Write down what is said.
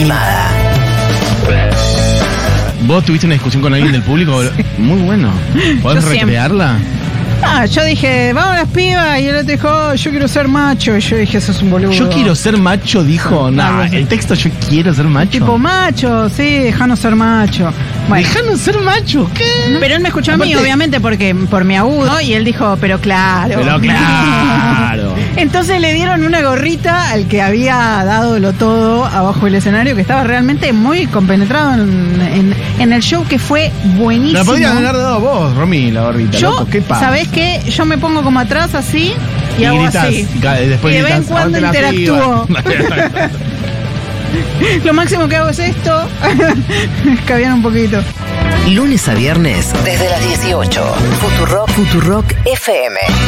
animada. ¿Vos tuviste una discusión con alguien del público? Muy bueno. ¿Podés recrearla? Yo dije, vamos a las pibas, y el otro dijo, oh, yo quiero ser macho, y yo dije, eso es un boludo. Yo quiero ser macho, dijo. No, el texto, yo quiero ser macho. Tipo macho, sí, dejanos ser macho. Bueno. ¿Dejanos ser macho? ¿Qué? Pero él me escuchó a mí, obviamente, porque por mi agudo, y él dijo, pero claro. Pero claro. Entonces le dieron una gorrita al que había dado lo todo abajo del escenario, que estaba realmente muy compenetrado en el show, que fue buenísimo. La podrías haber dado vos, Romy, la gorrita. Yo, loco, ¿qué pasa? ¿sabés qué? Yo me pongo como atrás así y hago gritas, así. Después y de vez en cuando interactúo. Lo máximo que hago es esto. Escabiar un poquito. Lunes a viernes, desde las 18. Futurock FM.